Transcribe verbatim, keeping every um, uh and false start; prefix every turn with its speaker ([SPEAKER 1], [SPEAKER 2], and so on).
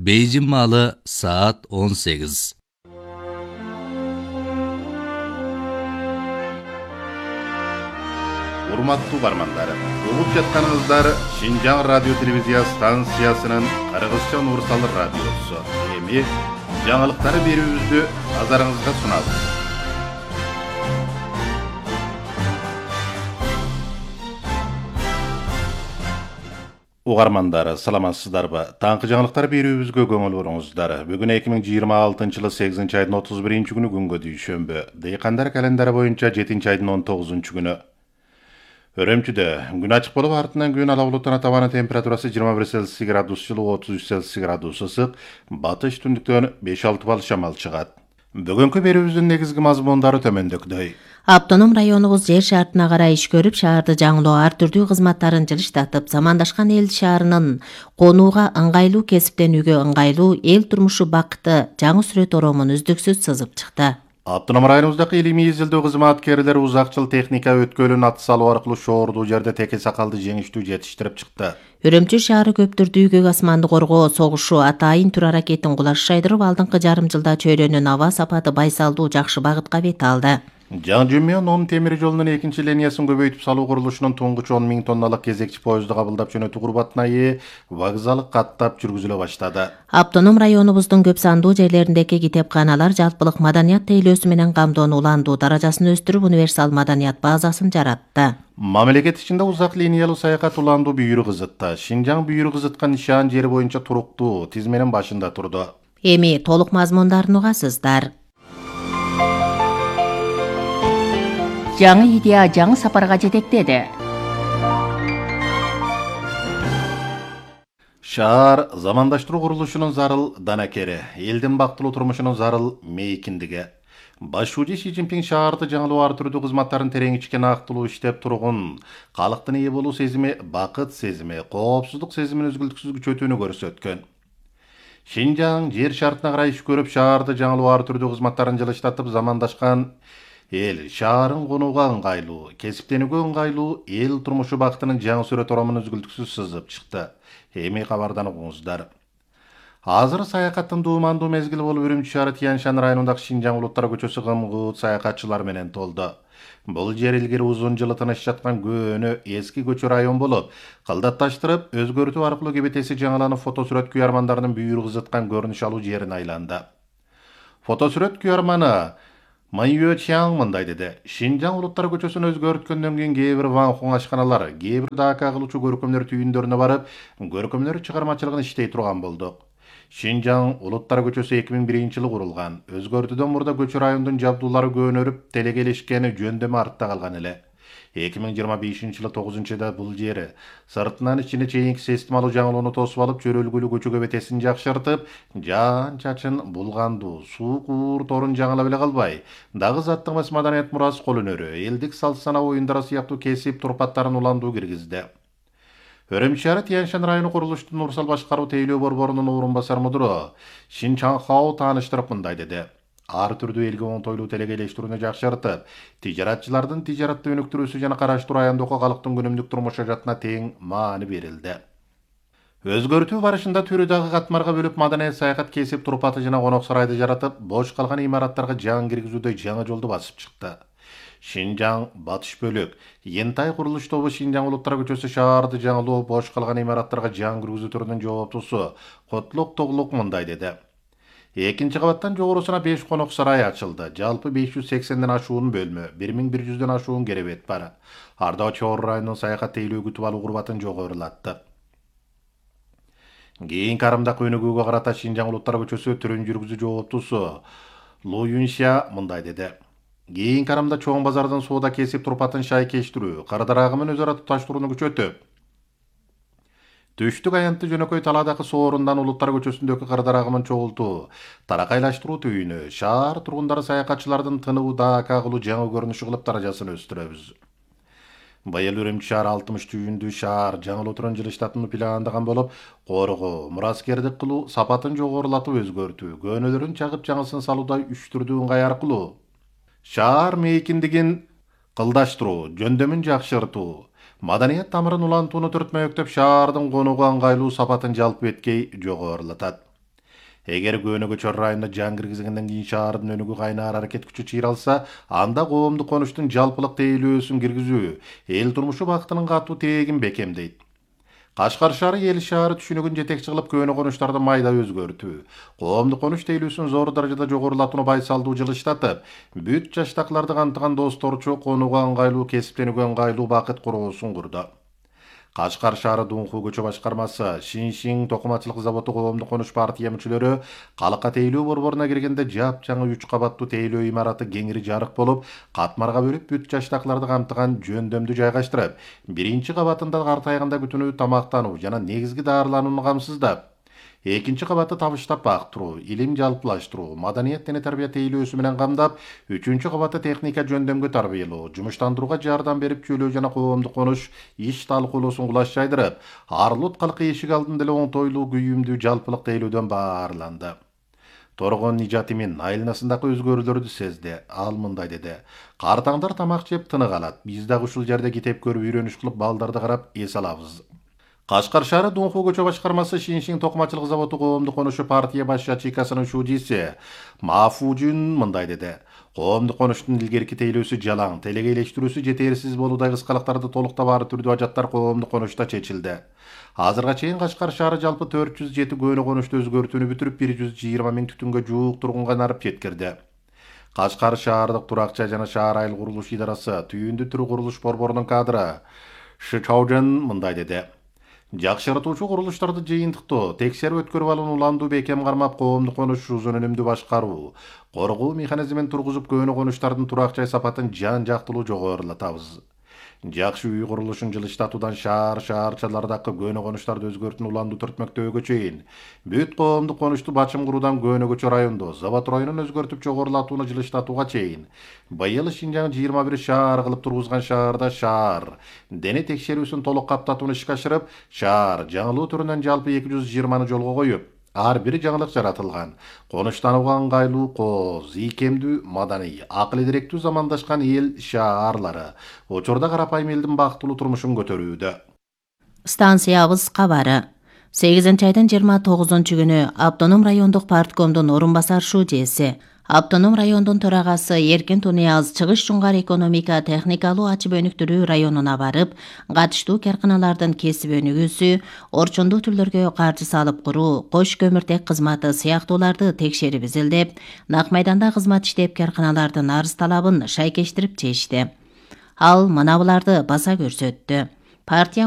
[SPEAKER 1] Бейжің малы саат он сегиз.
[SPEAKER 2] Урматтуу бармандар, угуп жатканыңыздар Шинжаң радио телевизия станциясынын Кыргызча универсал радиосу. Эми жаңылыктары берүүбүздү назарыңызга сунабыз. Угармандар, саламатсыздарбы? Таңкы жаңылыктар берүүбүзгө көңүл буруңуздар. Бүгүн эки миң жыйырма алтынчы жылы сегизинчи айдын отуз биринчи күнү күнгө дүйшөмбү. Дыйкандар календары боюнча жетинчи айдын он тогузунчу күнү. Өрөмчүдө күн ачык болуп, артынан күн ала булуттан табаны температурасы жыйырма бир Цельсий градус жылы, отуз үч Цельсий градус ысык, батыш түндүктөн беш алты балл шамал чыгат. Бүгүнкү берүүбүздүн негизги мазмундары төмөндөгүдөй.
[SPEAKER 3] Автоном районубуз жер шартына карай иш көрүп, шаарды жаңылоо ар түрдүү кызматтарын жылыштатып, замандашкан эл шаарынын конууга ыңгайлуу, кесиптенүүгө ыңгайлуу, эл турмушу бакыты жаңы сүрөт оромун үздүксүз сызып чыкты.
[SPEAKER 2] Автоном районубуздагы илимий изилдөө кызматкерлери узак жыл техника өткөлүн ат салуу аркылуу шоордуу жерде теке сакалды жеңиштүү жетиштирип чыкты.
[SPEAKER 3] Үрөмчү шаары көптүрдүү көк асманды коргоо согушу атайын тур аракетин кулаш шайдырып, алдыңкы жарым жылда чөйрөнүн аба сапаты байсалдуу жакшы багытка бет алды.
[SPEAKER 2] Жаңы Жумион он темир жолунун экинчи линиясын көбөйтүп салуу курулушунун туңгуч он миң тонналык кезекчи поезду кабылдап жөнөтүү курбатына ээ вокзалы каттап жүргүзүлө баштады.
[SPEAKER 3] Автоном районубуздун көп сандуу жерлериндеги китепканалар жалпылык маданият тейлөөсү менен камдоонуу уландуу даражасын өстүрүп, универсал маданият базасын жаратты.
[SPEAKER 2] Мамлекет ичинде узак линиялуу саякат уландуу бүйүрү кызытты. Шинжаң бүйүрү кызыткан нишан жери боюнча туруктуу тизменин башында турду.
[SPEAKER 3] Эми толук мазмундарын угасыздар.
[SPEAKER 4] Жаңы идея жаңы сапарга жетектеди.
[SPEAKER 2] Шаар замандаштыруу курулушунун зарыл данакери, элдин бактылуу турмушунун зарыл мейкиндиги. Башчы Си Цзиньпин шаарды жаңылоо ар түрдүү кызматтарын терең ичкен актылуу иштеп тургун, калктын ээ болуу сезими, бакыт сезими, коопсуздук сезимин үзгүлтүксүз күчөтүүнү көрсөткөн. Шинжаң жер шартына карай иш көрүп, шаарды жаңылоо ар түрдүү кызматтарын жылыштатып, замандашкан эл шаарын конууга ыңгайлуу, кесиптенүүгө ыңгайлуу, эл турмушу бактынын жаңы сүрөт оромун үзгүлтүксүз сызып чыкты. Эми кабардан угуңуздар. Азыр саякаттын дуумандуу мезгили болуп, Үрүмчү шаары Тянь-Шань районундагы Шинжаң улуттар көчөсү кымгыт саякатчылар менен толду. Бул жер илгери узун жылы тыныч жаткан көөнө эски көчө район болуп, кылдатташтырып, өзгөртүү аркылуу кебетеси жаңыланып, фотосүрөт күйөрмандарынын бүйүрү кызыткан көрүнүш алуу жерине айланды. Фотосүрөт күйөрманы Майюэ Чаң мындай деди. Шинжаң улуттар көчөсүн өзгөрткөндөн кийин кээ бир ванхун ашканалар, кээ бир дака кылуучу көркөмдөр түйүндөрүнө барып, көркөмдөр чыгармачылыгын иштей турган болдук. Шинжаң улуттар көчөсү эки миң биринчи жылы курулган. Өзгөртүүдөн мурда көчө райондун жабдуулары көөнөрүп, телегелешкени жөндөмө артта калган эле. эки миң жыйырма бешинчи жылы тогузунчу айда бул жери сыртынан ичине чейинки системалуу жаңылоону тосуп алып, чөрөлгүлүү көчө көбетесин жакшыртып, жаан чачын булгандуу, суу куур торун жаңылап эле калбай, дагы заттык эмес маданият мурас кол өнөрү, элдик салт санаа оюндары сыяктуу кесип турпаттарын уландуу киргизди. Өрөмчү шаары Тянь-Шань району курулуштун урсал башкаруу тейлөө борборунун орун басар мудуру Шин Чаңхао тааныштырып мындай деди. Ар түрдүү элге оңтойлуу телегелештирүүнү жакшыртып, тижаратчылардын тижаратты өнүктүрүүсү жана караштыруу аяндоого калктын күнүмдүк турмуш жаатына тең маани берилди. Өзгөртүү барышында түрү дагы катмарга бөлүп, маданият саякат кесип турпаты жана конок сарайды жаратып, бош калган имараттарга жан киргизүүдө жаңы жолду басып чыкты. Шинжаң батыш бөлүк Ентай курулуш тобу Шинжаң улуттар көчөсү шаарды жаңылоо, бош калган имараттарга жан киргизүү түрүнүн жооптусу Котлок Тоглок мындай деди. Экинчи кабаттан жогорусуна беш конок сарай ачылды. Жалпы беш жүз сексенден ашуун бөлмө, бир миң бир жүздөн ашуун керебет бар. Ардаа Чоор районунун саякат тейлөө күтүп алуу курбатын жогорулатты. Кийин карымдак өнүгүүгө карата Шинжаң улуттар көчөсү түрүн жүргүзүү жооптусу Лу Юнься мындай деди. Кийин карымда чоң базардын соода кесип турпатын шайкештирүү, кардарагымын өз ара туташтырууну күчөтүп, түштүк аянтты жөнөкөй таладагы соорундан улуттар көчөсүндөгү кырдарагымын чогултуу, таракайлаштыруу түйүнү, шаар тургундары саякатчылардын тыныбы дака кылуу жаңы көрүнүш кылып даражасын өстүрөбүз. Быйыл Үрүмчү шаар алтымыш түйүндүү шаар жаңылоо турун жылыштатууну пландаган болуп, коргоо, мураскердик кылуу, сапатын жогорулатып өзгөртүү, көөнөлөрүн чагып жаңысын салуудай үч түрдүү ыңгай аркылуу шаар мейкиндигин кылдаштыруу, жөндөмүн жакшыртуу, маданият тамырын улантууну түртмөктөп, шаардын конууга ыңгайлуу сапатын жалпы эткей жогорулатат. Эгер Көнөгөчөр районуна жан киргизгенден кийин шаардын өнүгүү кайнаар аракет күчү чыйралса, анда коомдук конуштун жалпылык тейлөөсүн киргизүү эл турмушу бактынын катуу тиегин бекемдейт. Кашкар шаары эл шаары түшүнүгүн жетекчи кылып көнө конуштарды майда өзгөртүү, коомдук конуш тейлөөсүн зор даражада жогорулатууну байсалдуу жылыштатып, бүт жаштакларды камтыган досторчу конууга ыңгайлуу кесиптенүүгө ыңгайлуу бакыт короосун курду. Кашкар шаары Дунху көчө башкармасы, Шиншин токумачылык заводу коомдук конуш партия мүчөлөрү калыкка тейлөө борборуна киргенде жап жаңы үч кабаттуу тейлөө имараты кеңири жарык болуп, катмарга бөлүп бүт жаштакларды камтыган жөндөмдү жайгаштырып, биринчи кабатында картайганда күтүнүү, тамактануу жана негизги дарыланууну камсыздап, экинчи кабатты табыштап бактыруу, илим жалпылаштыруу, маданият жана тарбия тейлөөсү менен камдап, үчүнчү кабатты техника жөндөмгө тарбиялоо, жумуштандырууга жардам берип, чөйлөө жана коомдук конуш иш талкуулоосун кулаш жайдырып, Арлут калкы эшик алдында эле оңтойлуу күйүмдүү жалпылык тейлөөдөн баарланды. Торгон Нижатимин айланасындагы өзгөрүүлөрдү сезди. Ал мындай деди: "Картаңдар тамак жеп тынык алат. Биз дагы ушул жерде китеп көрүп үйрөнүш кылып балдарды карап эс алабыз." Кашкар шаары Дунху көчө башкармасы, Шиншин токумачылык заводу коомдук конушу партия баш ячейкасынын шуудиси Мафужун мындай деди: "Коомдук конуштун илгерки тейлөөсү жалаң, телегейлештирүүсү жетерсиз болуудай кыскалыктарды толук табаары түрдүү ажаттар коомдук конушта чечилди. Азырга чейин Кашкар шаары жалпы төрт жүз жети көнө конушту өзгөртүүнү бүтүрүп, бир жүз жыйырма миң түтүнгө жуук тургунга нарып жеткирди. Кашкар шаардык турак жай жана шаар айыл курулуш идарасы түйүндү түрү курулуш борборунун кадры Шычаужен мындай деди: "Жакшыртуучу курулуштарды жыйынтыктоо, текшерип өткөрүп алууну уландуу бекем кармап, коомдук конуш узун өнүмдүү башкаруу, коргоо механизмин тургузуп, көнө конуштардын турак жай сапатын жан жактылуу жогорулатабыз. Жакшы үй курулушун жылыштатуудан шаар шаарчалардагы көнө конуштарды өзгөртүүнү уландуу түртмөктөөгө чейин, бүт коомдук конушту бачым куруудан Көнөгөчө райондо, Завод районун өзгөртүп жогорулатууну жылыштатууга чейин, быйыл Шинжаң жыйырма бир шаар кылып тургузган шаарда шаар дене текшерүүсүн толук каптатууну ишке ашырып, шаар жаңылуу түрүнөн жалпы эки жүз жыйырманы жолго коюп, ар бир жаңылык жаратылган, конуштанууга ыңгайлуу, кооз, ийкемдүү, маданий, акыл идиректүү замандашкан эл шаарлары учурда карапайым элдин бактылуу турмушун көтөрүүдө.
[SPEAKER 3] Станциябыз кабары. сегизинчи айдын жыйырма тогузунчу күнү Автоном райондук парткомдун орун басар шуудеси, Автоном райондун төрагасы Эркин Тунияз Чыгыш Жуңгар экономика техникалуу ачып өнүктүрүү районуна барып, катыштуу карканалардын кесип өнүгүүсү, орчундуу түрлөргө каржы салып куруу, кош көмүртек кызматы сыяктууларды текшерип изилдеп, нак майданда кызмат иштеп карканалардын арыз талабын шайкештирип чечти. Ал мына буларды баса көрсөттү. Партия